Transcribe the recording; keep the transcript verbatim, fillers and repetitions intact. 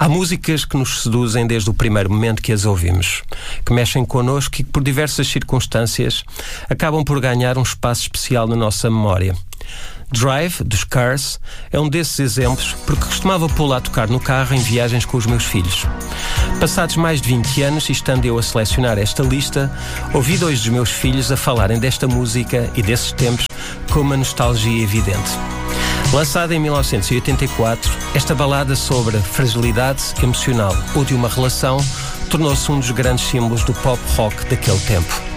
Há músicas que nos seduzem desde o primeiro momento que as ouvimos, que mexem connosco e que, por diversas circunstâncias, acabam por ganhar um espaço especial na nossa memória. Drive, dos Cars, é um desses exemplos, porque costumava pô-la a tocar no carro em viagens com os meus filhos. Passados mais de vinte anos, e estando eu a selecionar esta lista, ouvi dois dos meus filhos a falarem desta música e desses tempos com uma nostalgia evidente. Lançada em mil novecentos e oitenta e quatro, esta balada sobre fragilidade emocional ou de uma relação tornou-se um dos grandes símbolos do pop rock daquele tempo.